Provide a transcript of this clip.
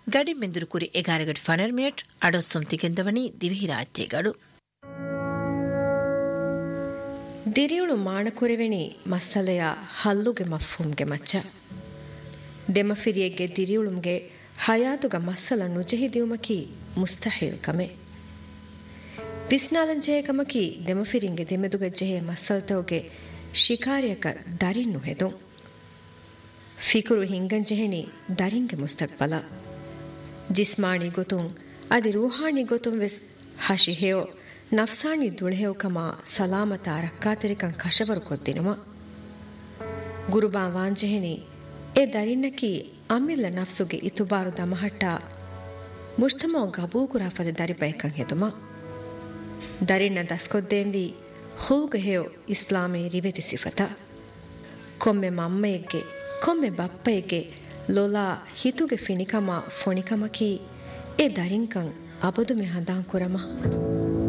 ಗಡಿ ಮೆಂದುರು ಕುರಿ 11:15 ಮಿನಿಟ್ ಅಡೋಸೊಂ ತಿಗೆಂದವನಿ ದಿವಿಹಿ ರಾಜ್ಯಗಳು ದಿರಿಯುಳು ಮಾಣಕುರೆವೆಣಿ ಮಸಲೆಯ ಹಲ್ಲುಗೆ ಮಫ್ಹೂಮ್ಗೆ ಮಚ್ಚ ದೆಮಫಿರಿಯೆಗೆ ದಿರಿಯುಳುಮ್ಗೆ ಹಯಾತುಗ ಮಸಲ ನುಜಹಿದಿಯುಮಕಿ ಮುಸ್ತಹಿಲ್ ಕಮೆ ವಿಸ್ನಾಲಂಜೆಯಕಮಕಿ ದೆಮಫಿರಿಂಗೆ ದೆಮೆದುಗ ಜೆಹೆ ಮಸಲ್ತೋಗೆ ಶಿಕಾರಿಯಕ ದರಿನ್ನು ಹೆದು ಫಿಕುರು ಹಿಂಗಂಜೆಹೆಣಿ ದರಿಂಗೆ ಮುಸ್ತಕ್ಬಲ ಜಿಸ್ಮಾಣಿ ಗೊತುಂ ಅದಿ ರೂಹಾಣಿ ಗೊತುಂ ವೆಸ್ ಹಶಿಹೆಯೋ ನಫ್ಸಾಣಿ ದುಳೆಹೆವಕಮ ಸಲಾಮತ ರಕ್ಕಾತರಿಕಂ ಕಶವರು ಕೊದ್ದಿನುಮ ಗುರುಬಾ ವಾಂಜೆಹೆಣಿ ಎ ದರಿನ್ನಕಿ ಅಮ್ಮಿಲ್ಲ ನಫ್ಸುಗೆ ಇತುಬಾರು ದಮಹಟ್ಟ ಮುಜ್ತಮೋ ಗಬೂಲ್ ಕುರಾಫದ ದರಿಬೈಕಂ ಹೆದುಮ ದರಿನ್ನ ದಸ್ಕೊದ್ದೇಂವಿ ಹೂಗೆ ಹೆಯೋ ಇಸ್ಲಾಮಿ ರಿವೆತಿ ಸಿಫತ ಕೊಮ್ಮೆ ಮಮ್ಮೆಯಗ್ಗೆ ಕೊಮ್ಮೆ ಬಪ್ಪೆಯಗ್ಗೆ ಲೊಲಾ ಹಿತುಗೆ ಫಿನಿಕಮ ಫೊಣಿಕಮಕಿ ಎ ದರಿಂಕಂ ಅಬದು ಮೆ ಹಂದಾಂ ಕುರಮ